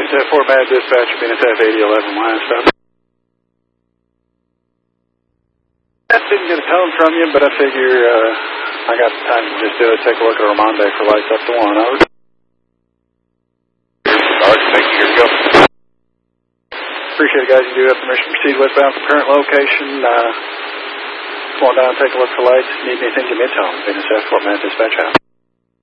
BNSF Fort Mad Dispatcher, BNSF 8011 line stop. I didn't get a tone from you, but I figure I got the time to just do it. Take a look at Armando for lights up to 1. Over. Alright, thank you. Here we go. Appreciate it, guys. You do have permission to proceed westbound from current location. Come on down and take a look for lights. Need anything, give me a tone. BNSF Fort Mad Dispatch out.